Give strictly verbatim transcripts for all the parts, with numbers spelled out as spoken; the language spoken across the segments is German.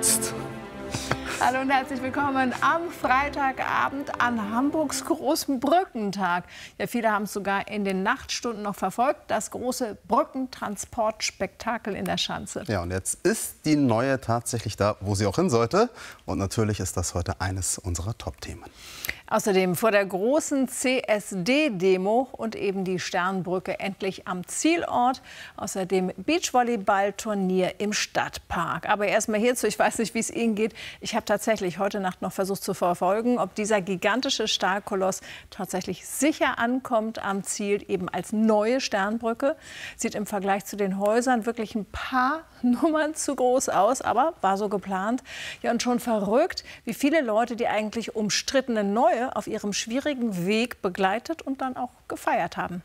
jetzt. Hallo und herzlich willkommen am Freitagabend an Hamburgs großem Brückentag. Ja, viele haben es sogar in den Nachtstunden noch verfolgt, das große Brückentransportspektakel in der Schanze. Ja, und jetzt ist die neue tatsächlich da, wo sie auch hin sollte. Und natürlich ist das heute eines unserer Top-Themen. Außerdem vor der großen C S D-Demo und eben die Sternbrücke endlich am Zielort. Außerdem Beachvolleyball-Turnier im Stadtpark. Aber erst mal hierzu, ich weiß nicht, wie es Ihnen geht. Ich habe tatsächlich heute Nacht noch versucht zu verfolgen, ob dieser gigantische Stahlkoloss tatsächlich sicher ankommt am Ziel, eben als neue Sternbrücke. Sieht im Vergleich zu den Häusern wirklich ein paar Nummern zu groß aus, aber war so geplant. Ja, und schon verrückt, wie viele Leute die eigentlich umstrittene neue auf ihrem schwierigen Weg begleitet und dann auch gefeiert haben.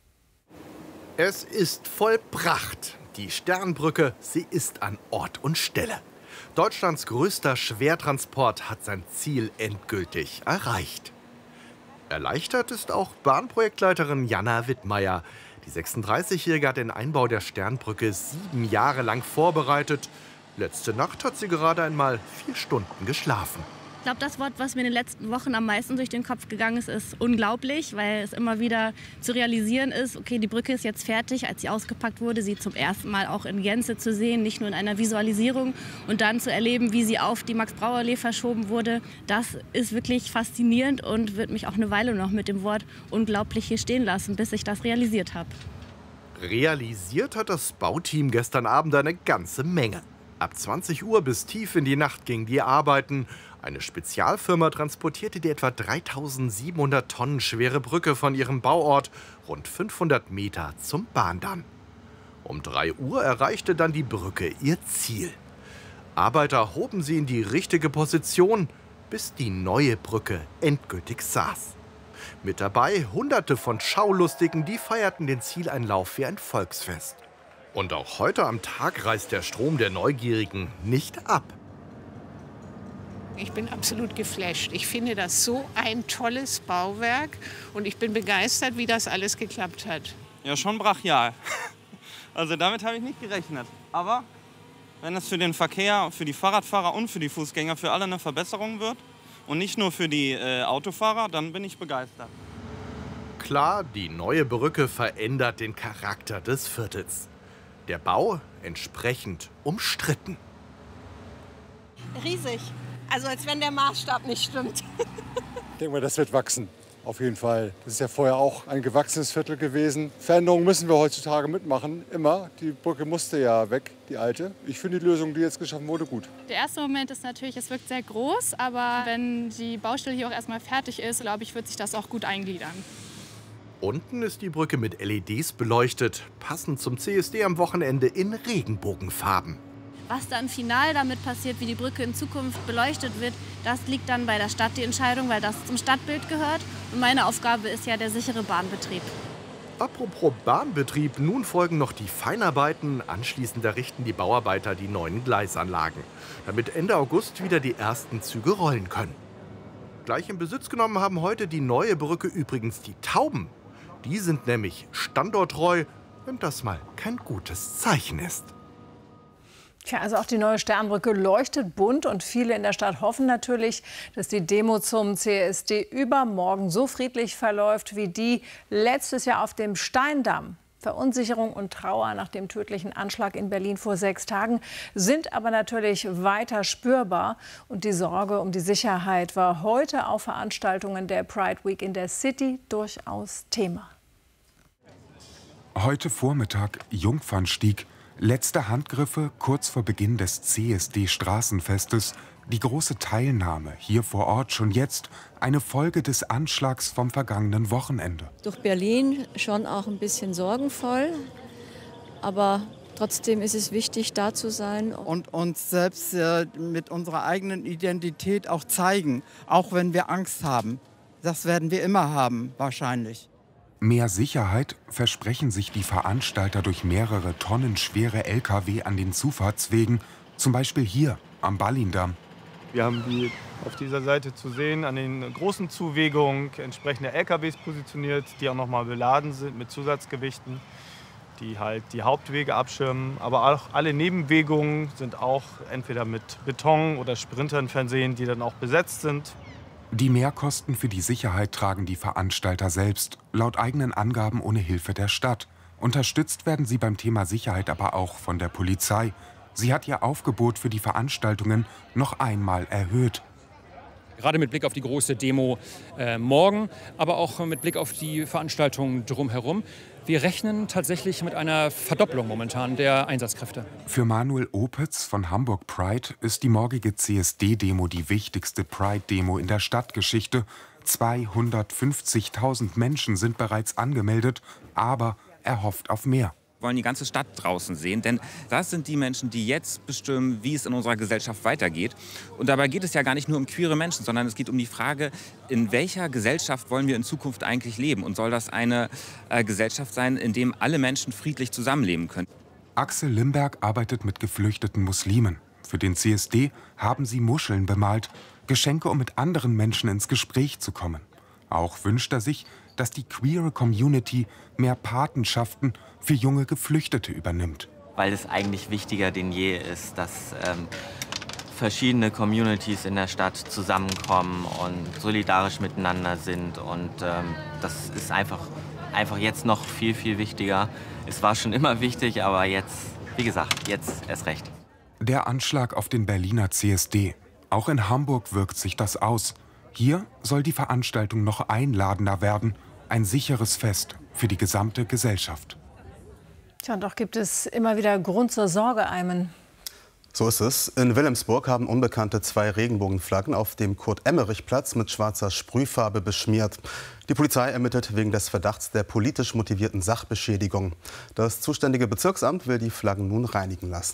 Es ist vollbracht. Die Sternbrücke, sie ist an Ort und Stelle. Deutschlands größter Schwertransport hat sein Ziel endgültig erreicht. Erleichtert ist auch Bahnprojektleiterin Jana Wittmeier. Die sechsunddreißigjährige hat den Einbau der Sternbrücke sieben Jahre lang vorbereitet. Letzte Nacht hat sie gerade einmal vier Stunden geschlafen. Ich glaube, das Wort, was mir in den letzten Wochen am meisten durch den Kopf gegangen ist, ist unglaublich, weil es immer wieder zu realisieren ist, okay, die Brücke ist jetzt fertig. Als sie ausgepackt wurde, sie zum ersten Mal auch in Gänze zu sehen, nicht nur in einer Visualisierung und dann zu erleben, wie sie auf die Max-Brauer-Allee verschoben wurde. Das ist wirklich faszinierend und wird mich auch eine Weile noch mit dem Wort unglaublich hier stehen lassen, bis ich das realisiert habe. Realisiert hat das Bauteam gestern Abend eine ganze Menge. Ab zwanzig Uhr bis tief in die Nacht gingen die Arbeiten. Eine Spezialfirma transportierte die etwa dreitausendsiebenhundert Tonnen schwere Brücke von ihrem Bauort rund fünfhundert Meter zum Bahndamm. Um drei Uhr erreichte dann die Brücke ihr Ziel. Arbeiter hoben sie in die richtige Position, bis die neue Brücke endgültig saß. Mit dabei Hunderte von Schaulustigen, die feierten den Zieleinlauf wie ein Volksfest. Und auch heute am Tag reißt der Strom der Neugierigen nicht ab. Ich bin absolut geflasht. Ich finde das so ein tolles Bauwerk und ich bin begeistert, wie das alles geklappt hat. Ja, schon brachial. Also damit habe ich nicht gerechnet. Aber wenn es für den Verkehr, für die Fahrradfahrer und für die Fußgänger für alle eine Verbesserung wird und nicht nur für die äh, Autofahrer, dann bin ich begeistert. Klar, die neue Brücke verändert den Charakter des Viertels. Der Bau entsprechend umstritten. Riesig. Also als wenn der Maßstab nicht stimmt. Ich denke mal, das wird wachsen, auf jeden Fall. Das ist ja vorher auch ein gewachsenes Viertel gewesen. Veränderungen müssen wir heutzutage mitmachen, immer. Die Brücke musste ja weg, die alte. Ich finde die Lösung, die jetzt geschaffen wurde, gut. Der erste Moment ist natürlich, es wirkt sehr groß, aber wenn die Baustelle hier auch erstmal fertig ist, glaube ich, wird sich das auch gut eingliedern. Unten ist die Brücke mit L E Ds beleuchtet, passend zum C S D am Wochenende in Regenbogenfarben. Was dann final damit passiert, wie die Brücke in Zukunft beleuchtet wird, das liegt dann bei der Stadt, die Entscheidung, weil das zum Stadtbild gehört. Und meine Aufgabe ist ja der sichere Bahnbetrieb. Apropos Bahnbetrieb, nun folgen noch die Feinarbeiten. Anschließend errichten die Bauarbeiter die neuen Gleisanlagen, damit Ende August wieder die ersten Züge rollen können. Gleich in Besitz genommen haben heute die neue Brücke übrigens die Tauben. Die sind nämlich standorttreu, wenn das mal kein gutes Zeichen ist. Tja, also auch die neue Sternbrücke leuchtet bunt und viele in der Stadt hoffen natürlich, dass die Demo zum C S D übermorgen so friedlich verläuft wie die letztes Jahr auf dem Steindamm. Verunsicherung und Trauer nach dem tödlichen Anschlag in Berlin vor sechs Tagen sind aber natürlich weiter spürbar. Und die Sorge um die Sicherheit war heute auf Veranstaltungen der Pride Week in der City durchaus Thema. Heute Vormittag Jungfernstieg. Letzte Handgriffe kurz vor Beginn des C S D-Straßenfestes. Die große Teilnahme hier vor Ort schon jetzt eine Folge des Anschlags vom vergangenen Wochenende. Durch Berlin schon auch ein bisschen sorgenvoll, aber trotzdem ist es wichtig, da zu sein. Und uns selbst äh, mit unserer eigenen Identität auch zeigen, auch wenn wir Angst haben. Das werden wir immer haben, wahrscheinlich. Mehr Sicherheit versprechen sich die Veranstalter durch mehrere tonnenschwere L K W an den Zufahrtswegen, zum Beispiel hier am Ballindamm. Wir haben die auf dieser Seite zu sehen, an den großen Zuwegungen entsprechende L K Ws positioniert, die auch noch mal beladen sind mit Zusatzgewichten. die halt die Hauptwege abschirmen. Aber auch alle Nebenwegungen sind auch entweder mit Beton oder Sprintern versehen, die dann auch besetzt sind. Die Mehrkosten für die Sicherheit tragen die Veranstalter selbst, laut eigenen Angaben ohne Hilfe der Stadt. Unterstützt werden sie beim Thema Sicherheit aber auch von der Polizei. Sie hat ihr Aufgebot für die Veranstaltungen noch einmal erhöht. Gerade mit Blick auf die große Demo äh, morgen, aber auch mit Blick auf die Veranstaltungen drumherum. Wir rechnen tatsächlich mit einer Verdopplung momentan der Einsatzkräfte. Für Manuel Opitz von Hamburg Pride ist die morgige C S D-Demo die wichtigste Pride-Demo in der Stadtgeschichte. zweihundertfünfzigtausend Menschen sind bereits angemeldet, aber er hofft auf mehr. Wir wollen die ganze Stadt draußen sehen, denn das sind die Menschen, die jetzt bestimmen, wie es in unserer Gesellschaft weitergeht. Und dabei geht es ja gar nicht nur um queere Menschen, sondern es geht um die Frage, in welcher Gesellschaft wollen wir in Zukunft eigentlich leben? Und soll das eine äh, Gesellschaft sein, in der alle Menschen friedlich zusammenleben können? Axel Limberg arbeitet mit geflüchteten Muslimen. Für den C S D haben sie Muscheln bemalt, Geschenke, um mit anderen Menschen ins Gespräch zu kommen. Auch wünscht er sich, dass die queere Community mehr Patenschaften für junge Geflüchtete übernimmt. Weil es eigentlich wichtiger denn je ist, dass ähm, verschiedene Communities in der Stadt zusammenkommen und solidarisch miteinander sind. Und ähm, das ist einfach, einfach jetzt noch viel, viel wichtiger. Es war schon immer wichtig, aber jetzt, wie gesagt, jetzt erst recht. Der Anschlag auf den Berliner C S D. Auch in Hamburg wirkt sich das aus. Hier soll die Veranstaltung noch einladender werden. Ein sicheres Fest für die gesamte Gesellschaft. Tja, und doch gibt es immer wieder Grund zur Sorge, Aymen. So ist es. In Wilhelmsburg haben Unbekannte zwei Regenbogenflaggen auf dem Kurt-Emmerich-Platz mit schwarzer Sprühfarbe beschmiert. Die Polizei ermittelt wegen des Verdachts der politisch motivierten Sachbeschädigung. Das zuständige Bezirksamt will die Flaggen nun reinigen lassen.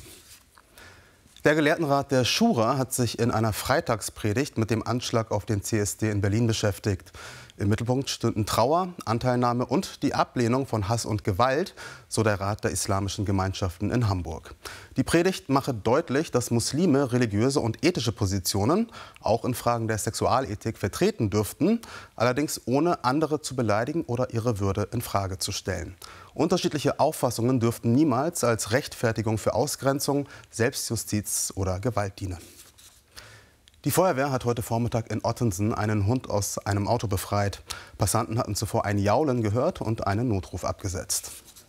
Der Gelehrtenrat der Schura hat sich in einer Freitagspredigt mit dem Anschlag auf den C S D in Berlin beschäftigt. Im Mittelpunkt stünden Trauer, Anteilnahme und die Ablehnung von Hass und Gewalt, so der Rat der islamischen Gemeinschaften in Hamburg. Die Predigt mache deutlich, dass Muslime religiöse und ethische Positionen auch in Fragen der Sexualethik vertreten dürften, allerdings ohne andere zu beleidigen oder ihre Würde in Frage zu stellen. Unterschiedliche Auffassungen dürften niemals als Rechtfertigung für Ausgrenzung, Selbstjustiz oder Gewalt dienen. Die Feuerwehr hat heute Vormittag in Ottensen einen Hund aus einem Auto befreit. Passanten hatten zuvor ein Jaulen gehört und einen Notruf abgesetzt.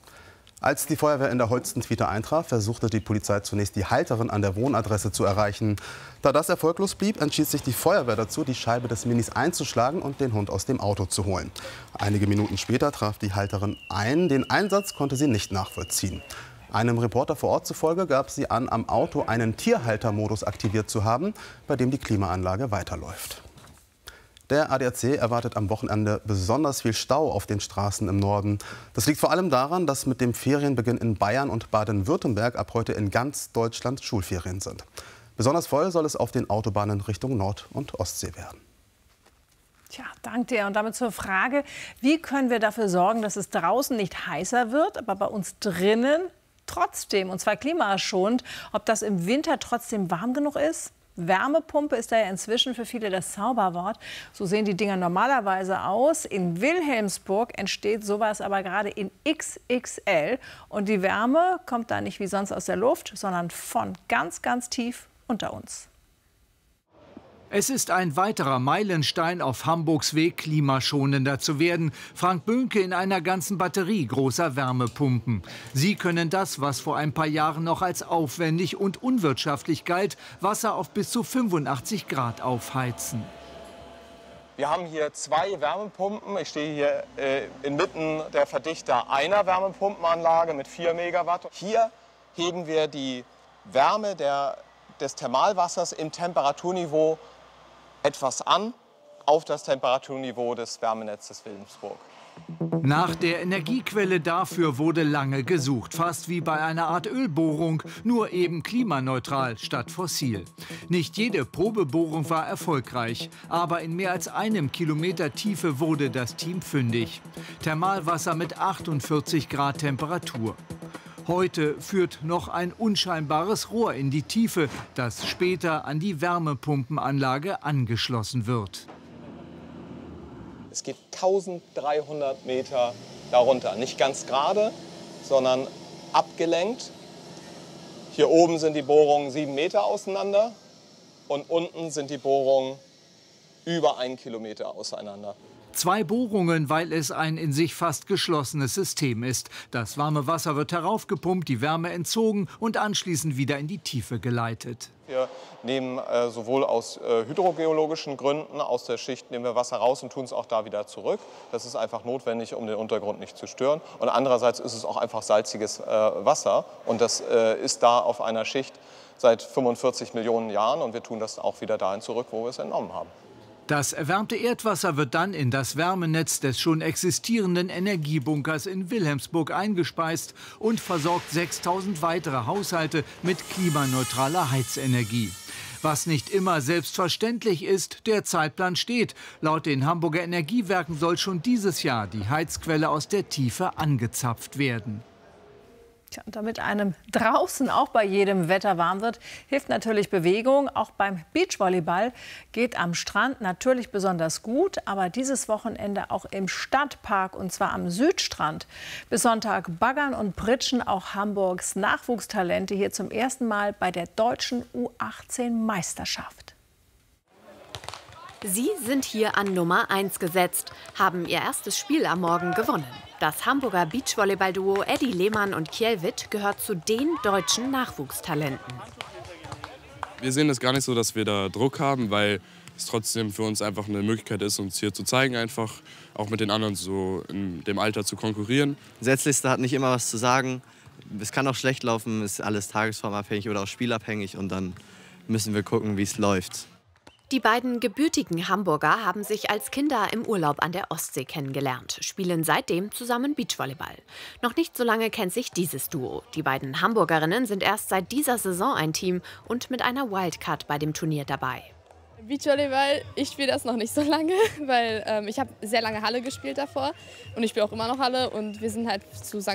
Als die Feuerwehr in der Holstenquite eintraf, versuchte die Polizei zunächst die Halterin an der Wohnadresse zu erreichen. Da das erfolglos blieb, entschied sich die Feuerwehr dazu, die Scheibe des Minis einzuschlagen und den Hund aus dem Auto zu holen. Einige Minuten später traf die Halterin ein. Den Einsatz konnte sie nicht nachvollziehen. Einem Reporter vor Ort zufolge gab sie an, am Auto einen Tierhaltermodus aktiviert zu haben, bei dem die Klimaanlage weiterläuft. Der A D A C erwartet am Wochenende besonders viel Stau auf den Straßen im Norden. Das liegt vor allem daran, dass mit dem Ferienbeginn in Bayern und Baden-Württemberg ab heute in ganz Deutschland Schulferien sind. Besonders voll soll es auf den Autobahnen Richtung Nord- und Ostsee werden. Tja, danke dir. Und damit zur Frage, wie können wir dafür sorgen, dass es draußen nicht heißer wird, aber bei uns drinnen trotzdem, und zwar klimaschonend, ob das im Winter trotzdem warm genug ist? Wärmepumpe ist da ja inzwischen für viele das Zauberwort. So sehen die Dinger normalerweise aus. In Wilhelmsburg entsteht sowas aber gerade in X X L. Und die Wärme kommt da nicht wie sonst aus der Luft, sondern von ganz, ganz tief unter uns. Es ist ein weiterer Meilenstein auf Hamburgs Weg, klimaschonender zu werden. Frank Böhnke in einer ganzen Batterie großer Wärmepumpen. Sie können das, was vor ein paar Jahren noch als aufwendig und unwirtschaftlich galt, Wasser auf bis zu fünfundachtzig Grad aufheizen. Wir haben hier zwei Wärmepumpen. Ich stehe hier äh, inmitten der Verdichter einer Wärmepumpenanlage mit vier Megawatt. Hier heben wir die Wärme der, des Thermalwassers im Temperaturniveau etwas an auf das Temperaturniveau des Wärmenetzes Wilhelmsburg. Nach der Energiequelle dafür wurde lange gesucht, fast wie bei einer Art Ölbohrung, nur eben klimaneutral statt fossil. Nicht jede Probebohrung war erfolgreich, aber in mehr als einem Kilometer Tiefe wurde das Team fündig. Thermalwasser mit achtundvierzig Grad Temperatur. Heute führt noch ein unscheinbares Rohr in die Tiefe, das später an die Wärmepumpenanlage angeschlossen wird. Es geht eintausenddreihundert Meter darunter. Nicht ganz gerade, sondern abgelenkt. Hier oben sind die Bohrungen sieben Meter auseinander und unten sind die Bohrungen über einen Kilometer auseinander. Zwei Bohrungen, weil es ein in sich fast geschlossenes System ist. Das warme Wasser wird heraufgepumpt, die Wärme entzogen und anschließend wieder in die Tiefe geleitet. Wir nehmen äh, sowohl aus äh, hydrogeologischen Gründen, aus der Schicht nehmen wir Wasser raus und tun es auch da wieder zurück. Das ist einfach notwendig, um den Untergrund nicht zu stören. Und andererseits ist es auch einfach salziges äh, Wasser. Und das äh, ist da auf einer Schicht seit fünfundvierzig Millionen Jahren. Und wir tun das auch wieder dahin zurück, wo wir es entnommen haben. Das erwärmte Erdwasser wird dann in das Wärmenetz des schon existierenden Energiebunkers in Wilhelmsburg eingespeist und versorgt sechstausend weitere Haushalte mit klimaneutraler Heizenergie. Was nicht immer selbstverständlich ist, der Zeitplan steht. Laut den Hamburger Energiewerken soll schon dieses Jahr die Heizquelle aus der Tiefe angezapft werden. Tja, und damit einem draußen auch bei jedem Wetter warm wird, hilft natürlich Bewegung. Auch beim Beachvolleyball geht am Strand natürlich besonders gut, aber dieses Wochenende auch im Stadtpark, und zwar am Südstrand. Bis Sonntag baggern und pritschen auch Hamburgs Nachwuchstalente hier zum ersten Mal bei der deutschen U achtzehn Meisterschaft. Sie sind hier an Nummer eins gesetzt, haben ihr erstes Spiel am Morgen gewonnen. Das Hamburger Beachvolleyball-Duo Eddie Lehmann und Kjell Witt gehört zu den deutschen Nachwuchstalenten. Wir sehen es gar nicht so, dass wir da Druck haben, weil es trotzdem für uns einfach eine Möglichkeit ist, uns hier zu zeigen, einfach auch mit den anderen so in dem Alter zu konkurrieren. Setzliste hat nicht immer was zu sagen. Es kann auch schlecht laufen, ist alles tagesformabhängig oder auch spielabhängig und dann müssen wir gucken, wie es läuft. Die beiden gebürtigen Hamburger haben sich als Kinder im Urlaub an der Ostsee kennengelernt, spielen seitdem zusammen Beachvolleyball. Noch nicht so lange kennt sich dieses Duo. Die beiden Hamburgerinnen sind erst seit dieser Saison ein Team und mit einer Wildcard bei dem Turnier dabei. Beachvolleyball, ich spiele das noch nicht so lange, weil ähm, ich habe sehr lange Halle gespielt davor und ich spiele auch immer noch Halle und wir sind halt zu Sankt